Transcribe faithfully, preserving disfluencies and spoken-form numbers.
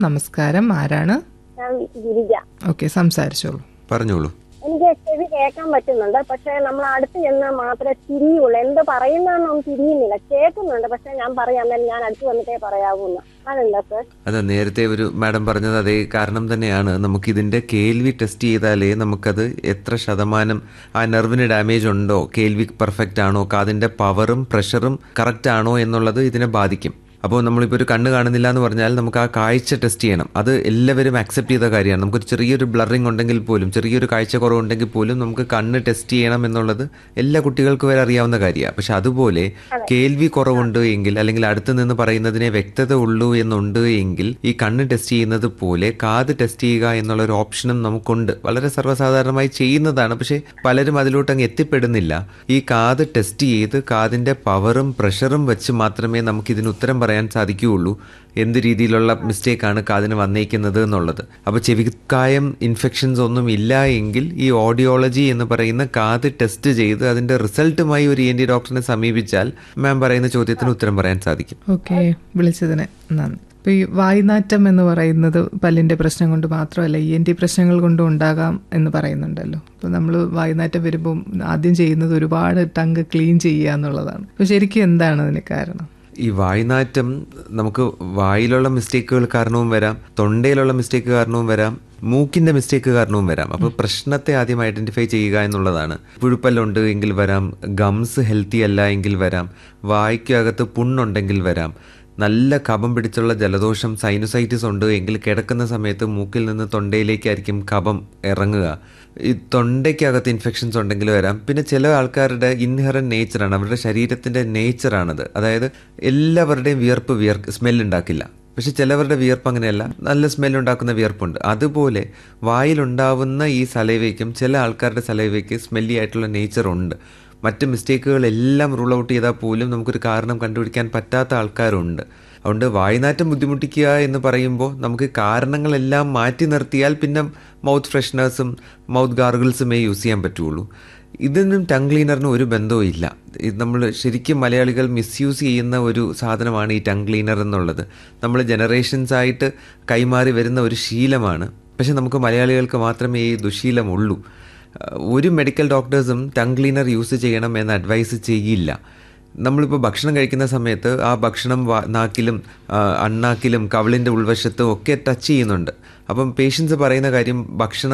നമസ്കാരം, ആരാണ്? ഞാൻ ഗിരിജ. ഓക്കെ, സംസാരിച്ചോളൂ. പറഞ്ഞോളൂ. എനിക്ക് ചെവി കേൾക്കാൻ പറ്റുന്നുണ്ട്, പക്ഷെ നമ്മൾ അടുത്ത് ചെന്ന് മാത്രമേ തിരിയുള്ളൂ. എന്ത് പറയുന്നതെന്നൊന്നും തിരിയുന്നില്ല. കേൾക്കുന്നുണ്ട്, പക്ഷെ ഞാൻ പറയാം ഞാൻ അടുത്ത് വന്നിട്ടേ പറയാവൂന്ന്. അതെന്താ സർ? അതെ, നേരത്തെ ഒരു മാഡം പറഞ്ഞത് അതേ കാരണം തന്നെയാണ്. നമുക്കിതിന്റെ കേൾവി ടെസ്റ്റ് ചെയ്താലേ നമുക്കത് എത്ര ശതമാനം ആ നെർവിന് ഡാമേജ് ഉണ്ടോ, കേൾവി പെർഫെക്റ്റ് ആണോ, കാതിന്റെ പവറും പ്രഷറും കറക്റ്റ് ആണോ എന്നുള്ളത് ഇതിനെ ബാധിക്കും. അപ്പോൾ നമ്മളിപ്പോൾ ഒരു കണ്ണ് കാണുന്നില്ല എന്ന് പറഞ്ഞാൽ നമുക്ക് ആ കാഴ്ച ടെസ്റ്റ് ചെയ്യണം. അത് എല്ലാവരും അക്സെപ്റ്റ് ചെയ്ത കാര്യമാണ്. നമുക്കൊരു ചെറിയൊരു ബ്ലറിങ് ഉണ്ടെങ്കിൽ പോലും, ചെറിയൊരു കാഴ്ച കുറവുണ്ടെങ്കിൽ പോലും നമുക്ക് കണ്ണ് ടെസ്റ്റ് ചെയ്യണം എന്നുള്ളത് എല്ലാ കുട്ടികൾക്കും വരെ അറിയാവുന്ന കാര്യമാണ്. പക്ഷെ അതുപോലെ കേൾവി കുറവുണ്ട് എങ്കിൽ, അല്ലെങ്കിൽ അടുത്ത് നിന്ന് പറയുന്നതിനെ വ്യക്തത ഉള്ളൂ എന്നുണ്ട് എങ്കിൽ ഈ കണ്ണ് ടെസ്റ്റ് ചെയ്യുന്നത് പോലെ കാത് ടെസ്റ്റ് ചെയ്യുക എന്നുള്ള ഒരു ഓപ്ഷനും നമുക്കുണ്ട്. വളരെ സർവ്വസാധാരണമായി ചെയ്യുന്നതാണ്, പക്ഷെ പലരും അതിലോട്ട് അങ്ങ് എത്തിപ്പെടുന്നില്ല. ഈ കാത് ടെസ്റ്റ് ചെയ്ത് കാതിന്റെ പവറും പ്രഷറും വെച്ച് മാത്രമേ നമുക്ക് ഇതിന് ഉത്തരം പറയാൻ സാധിക്കുകയുള്ളൂ എന്ത് രീതിയിലുള്ള മിസ്റ്റേക്കാണ് കാതിന് വന്നേക്കുന്നത് എന്നുള്ളത്. അപ്പോൾ ചെവിക്കായം ഇൻഫെക്ഷൻസ് ഒന്നും ഇല്ല എങ്കിൽ ഈ ഓഡിയോളജി എന്ന് പറയുന്ന കാത് ടെസ്റ്റ് ചെയ്ത് അതിന്റെ റിസൾട്ടുമായി ഒരു ഇ എൻ ടി ഡോക്ടറിനെ സമീപിച്ചാൽ മാം പറയുന്ന ചോദ്യത്തിന് ഉത്തരം പറയാൻ സാധിക്കും. ഓക്കെ, വിളിച്ചതിന് നന്ദി. ഇപ്പോൾ ഈ വായ്നാറ്റം എന്ന് പറയുന്നത് പല്ലിൻ്റെ പ്രശ്നം കൊണ്ട് മാത്രമല്ല, ഇ എൻ ടി പ്രശ്നങ്ങൾ കൊണ്ടും ഉണ്ടാകാം എന്ന് പറയുന്നുണ്ടല്ലോ. അപ്പോൾ നമ്മൾ വായ്നാറ്റം വരുമ്പം ആദ്യം ചെയ്യുന്നത് ഒരുപാട് ടങ്ക് ക്ലീൻ ചെയ്യുക എന്നുള്ളതാണ്. അപ്പോൾ ശരിക്കും എന്താണ് അതിന് കാരണം? ഈ വായ്നാറ്റം നമുക്ക് വായിലുള്ള മിസ്റ്റേക്കുകൾ കാരണവും വരാം, തൊണ്ടയിലുള്ള മിസ്റ്റേക്ക് കാരണവും വരാം, മൂക്കിന്റെ മിസ്റ്റേക്ക് കാരണവും വരാം. അപ്പോൾ പ്രശ്നത്തെ ആദ്യം ഐഡന്റിഫൈ ചെയ്യുക എന്നുള്ളതാണ്. പുഴുപ്പല്ലുണ്ട് എങ്കിൽ വരാം, ഗംസ് ഹെൽത്തി അല്ല എങ്കിൽ വരാം, വായ്ക്കകത്ത് പുണ്ണുണ്ടെങ്കിൽ വരാം, നല്ല കഫം പിടിച്ചുള്ള ജലദോഷം സൈനുസൈറ്റിസ് ഉണ്ട് എങ്കിൽ കിടക്കുന്ന സമയത്ത് മൂക്കിൽ നിന്ന് തൊണ്ടയിലേക്കായിരിക്കും കഫം ഇറങ്ങുക. ഈ തൊണ്ടയ്ക്കകത്ത് ഇൻഫെക്ഷൻസ് ഉണ്ടെങ്കിൽ വരാം. പിന്നെ ചില ആൾക്കാരുടെ ഇൻഹെറന്റ് നേച്ചറാണ്, അവരുടെ ശരീരത്തിൻ്റെ നേച്ചറാണത്. അതായത് എല്ലാവരുടെയും വിയർപ്പ് വിയർക്ക് സ്മെല്ലുണ്ടാക്കില്ല, പക്ഷെ ചിലവരുടെ വിയർപ്പ് അങ്ങനെയല്ല, നല്ല സ്മെല്ലുണ്ടാക്കുന്ന വിയർപ്പുണ്ട്. അതുപോലെ വായിലുണ്ടാവുന്ന ഈ സലൈവയ്ക്കും ചില ആൾക്കാരുടെ സലൈവയ്ക്ക് സ്മെല്ലി ആയിട്ടുള്ള നേച്ചറുണ്ട്. മറ്റ് മിസ്റ്റേക്കുകളെല്ലാം റൂൾ ഔട്ട് ചെയ്താൽ പോലും നമുക്കൊരു കാരണം കണ്ടുപിടിക്കാൻ പറ്റാത്ത ആൾക്കാരുണ്ട്. അതുകൊണ്ട് വായ്നാറ്റം ബുദ്ധിമുട്ടിക്കുക എന്ന് പറയുമ്പോൾ നമുക്ക് കാരണങ്ങളെല്ലാം മാറ്റി നിർത്തിയാൽ പിന്നെ മൗത്ത് ഫ്രഷ്നേഴ്സും മൗത്ത് ഗാർഗിൾസുമേ യൂസ് ചെയ്യാൻ പറ്റുള്ളൂ. ഇതിനും ടങ് ക്ലീനറിനും ഒരു ബന്ധവും ഇല്ല. ഇത് നമ്മൾ ശരിക്കും മലയാളികൾ മിസ്യൂസ് ചെയ്യുന്ന ഒരു സാധനമാണ് ഈ ടങ് ക്ലീനർ എന്നുള്ളത്. നമ്മൾ ജനറേഷൻസ് ആയിട്ട് കൈമാറി വരുന്ന ഒരു ശീലമാണ്. പക്ഷെ നമുക്ക് മലയാളികൾക്ക് മാത്രമേ ഈ ദുശീലമുള്ളൂ. ഒരു മെഡിക്കൽ ഡോക്ടേഴ്സും ടങ് ക്ലീനർ യൂസ് ചെയ്യണം എന്ന് അഡ്വൈസ് ചെയ്യില്ല. നമ്മളിപ്പോൾ ഭക്ഷണം കഴിക്കുന്ന സമയത്ത് ആ ഭക്ഷണം നാക്കിലും അണ്ണാക്കിലും കവിളിൻ്റെ ഉൾവശത്തും ഒക്കെ ടച്ച് ചെയ്യുന്നുണ്ട്. അപ്പം പേഷ്യൻസ് പറയുന്ന കാര്യം, ഭക്ഷണം